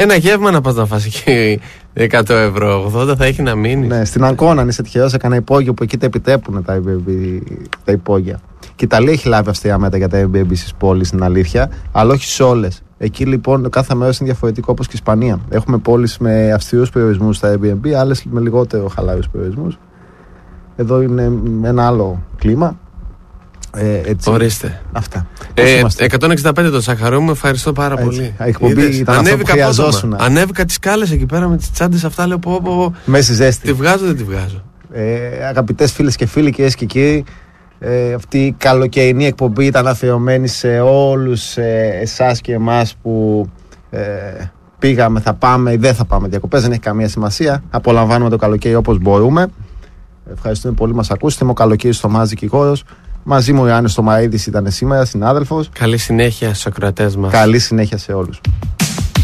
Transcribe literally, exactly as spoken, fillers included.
Ένα γεύμα να πας να φας εκεί εκατό ευρώ, ογδόντα θα έχει να μείνει. Ναι, στην Αγκώνα, αν είσαι τυχερός, έκανα υπόγειο που εκεί τα επιτρέπουν τα Airbnb, τα υπόγεια. Και η Ιταλία έχει λάβει αυστηρά μέτρα για τα Airbnb στις πόλεις, στην αλήθεια, αλλά όχι σε όλες. Εκεί λοιπόν κάθε μέρος είναι διαφορετικό, όπως και η Ισπανία. Έχουμε πόλεις με αυστηρούς περιορισμούς στα Airbnb, άλλες με λιγότερο χαλάρους περιορισμούς. Εδώ είναι ένα άλλο κλίμα. Ε, έτσι. Ορίστε. Αυτά. Ε, εκατόν εξήντα πέντε το Σαχαρό, μου ευχαριστώ πάρα έτσι. πολύ. Η εκπομπή ήταν αυτό που χρειαζόσουν. Ανέβηκα τις σκάλες εκεί πέρα με τις τσάντες αυτά, λέω πω, πω, μέσα στη ζέστη. Τη βγάζω, δεν τη βγάζω. Ε, αγαπητές φίλες και φίλοι, κυρίες και κύριοι, ε, αυτή η καλοκαιρινή εκπομπή ήταν αφιερωμένη σε όλους ε, εσάς και εμάς που ε, πήγαμε, θα πάμε ή δεν θα πάμε διακοπές, δεν έχει καμία σημασία. Απολαμβάνουμε το καλοκαίρι όπως μπορούμε. Ευχαριστούμε πολύ που μας ακούσατε. Είμαι ο Καλοκαίρης στο Μάζικ Χώρος. Μαζί μου ο Ιωάννης Στομαίδης ήταν σήμερα, συνάδελφος. Καλή συνέχεια στους ακροατές μας. Καλή συνέχεια σε όλους.